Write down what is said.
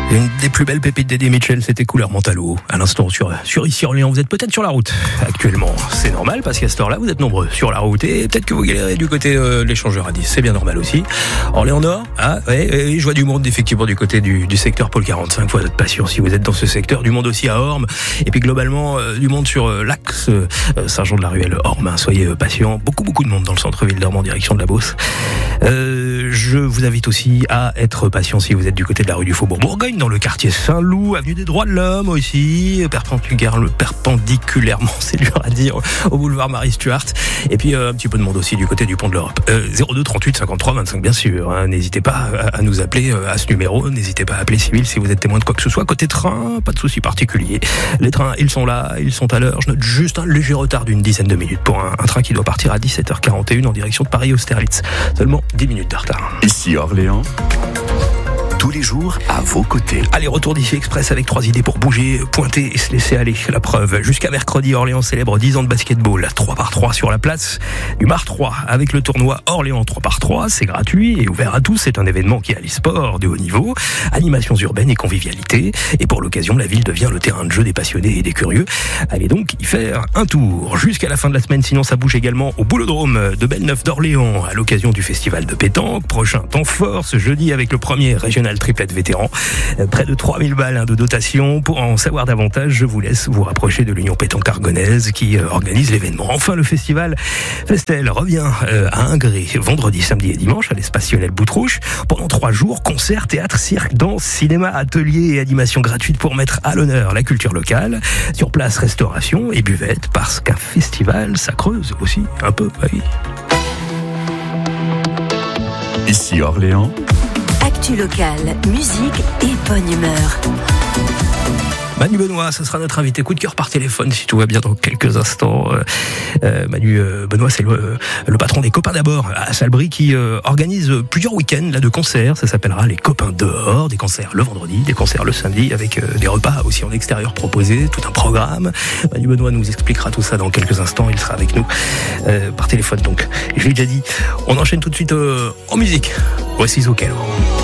Une des plus belles pépites d'Eddie Mitchell, c'était Couleur Mentalo. À l'instant, sur ici Orléans, vous êtes peut-être sur la route actuellement. C'est normal parce qu'à cette heure-là, vous êtes nombreux sur la route et peut-être que vous galérez du côté de l'échangeur à 10. C'est bien normal aussi. Orléans Nord, je vois du monde effectivement du côté du secteur Pôle 45. Faut être patient si vous êtes dans ce secteur. Du monde aussi à Orme et puis globalement du monde sur l'axe Saint-Jean-de-la-Ruelle Orme. Soyez patients. Beaucoup de monde dans le centre-ville d'Orme en direction de la Beauce. Je vous invite aussi à être patient si vous êtes du côté de la rue du Faubourg-Bourgogne, dans le quartier Saint-Loup, avenue des Droits de l'Homme aussi, perpendiculairement, c'est dur à dire, au boulevard Marie-Stuart. Et puis un petit peu de monde aussi du côté du Pont de l'Europe. 02 38 53 25 bien sûr. N'hésitez pas à nous appeler à ce numéro. N'hésitez pas à appeler Civil si vous êtes témoin de quoi que ce soit. Côté train, pas de souci particulier. Les trains, ils sont là, ils sont à l'heure. Je note juste un léger retard d'une dizaine de minutes pour un train qui doit partir à 17h41 en direction de Paris-Austerlitz. Seulement 10 minutes de retard. Ici Orléans, tous les jours à vos côtés. Allez, retour d'ici express avec 3 idées pour bouger, pointer et se laisser aller. La preuve, jusqu'à mercredi, Orléans célèbre 10 ans de basketball. 3x3 sur la place du Mar 3 avec le tournoi Orléans 3x3. C'est gratuit et ouvert à tous. C'est un événement qui allie sport de haut niveau, animations urbaines et convivialité. Et pour l'occasion, la ville devient le terrain de jeu des passionnés et des curieux. Allez donc y faire un tour jusqu'à la fin de la semaine. Sinon, ça bouge également au Boulodrome de Belleneuf d'Orléans à l'occasion du festival de pétanque. Prochain temps fort ce jeudi avec le premier régional triplette vétéran. Près de 3000 balles de dotation. Pour en savoir davantage, je vous laisse vous rapprocher de l'Union Pétanque Argonnaise qui organise l'événement. Enfin, le festival Festel revient à Ingré vendredi, samedi et dimanche à l'espace Lionel Boutrouche. Pendant 3 jours, concerts, théâtre, cirque, danse, cinéma, ateliers et animations gratuites pour mettre à l'honneur la culture locale. Sur place, restauration et buvette parce qu'un festival, ça creuse aussi un peu. Oui. Ici Orléans, actu locale, musique et bonne humeur. Manu Benoît, ce sera notre invité coup de cœur par téléphone si tout va bien dans quelques instants. Manu Benoît, c'est le patron des Copains d'Abord à Salbris qui organise plusieurs week-ends là, de concerts. Ça s'appellera les Copains dehors, des concerts le vendredi, des concerts le samedi avec des repas aussi en extérieur proposés, tout un programme. Manu Benoît nous expliquera tout ça dans quelques instants. Il sera avec nous par téléphone donc. Et je l'ai déjà dit, on enchaîne tout de suite en musique. Voici Zocalo.